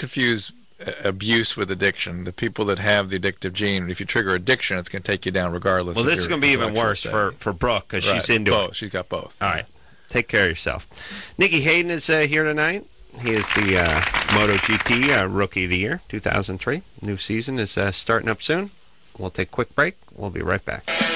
confuse abuse with addiction. The people that have the addictive gene, if you trigger addiction, it's going to take you down regardless. Well, this is going to be even worse for Brooke because she's into both. it. She's got both. All right. Take care of yourself. Nicky Hayden is here tonight. He is the MotoGP Rookie of the Year, 2003. New season is starting up soon. We'll take a quick break. We'll be right back.